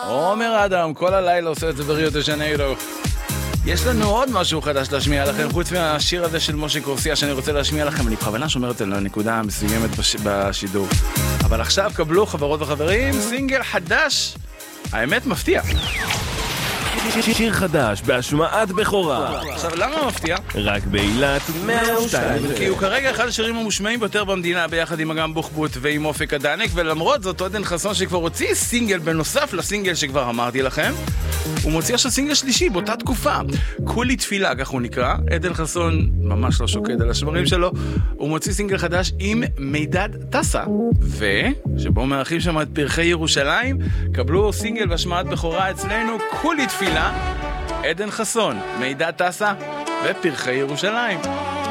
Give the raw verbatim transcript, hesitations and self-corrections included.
עומר אדם, כל הלילה עושה את זה בריו דה ז'ניירו. יש לנו עוד משהו חדש להשמיע לכם, חוץ מהשיר הזה של משה קורסיה שאני רוצה להשמיע לכם, אני בכוונה שומרת על הנקודה מסוימת בש... בשידור. אבל עכשיו קבלו חברות וחברים, סינגל חדש, האמת מפתיע. שיר חדש בהשמעת בכורה. עכשיו למה מפתיע? רק באילת מאה ושתיים. כי הוא כרגע אחד השירים המושמעים ביותר במדינה ביחד עם אגם בוחבוט ועם אופק הדנק, ולמרות זאת עדן חסון שכבר הוציא סינגל בנוסף לסינגל שכבר אמרתי לכם, הוא מוציא עכשיו סינגל שלישי באותה תקופה, כולי תפילה, כך הוא נקרא. עדן חסון ממש לא שוקד על השמרים שלו, הוא מוציא סינגל חדש עם מידד טסה, ושבו מארחים שם את פרחי ירושלים. קבלו סינגל בהשמעת בכורה אצלנו, כולי תפילה, עדן חסון, מידד טסה ופרחי ירושלים.